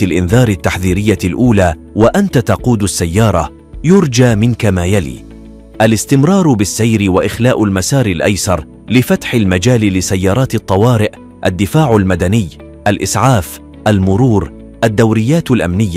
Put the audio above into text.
الإنذار التحذيرية الأولى وأنت تقود السيارة، يرجى منك ما يلي: الاستمرار بالسير وإخلاء المسار الأيسر لفتح المجال لسيارات الطوارئ، الدفاع المدني، الإسعاف، المرور، الدوريات الأمنية،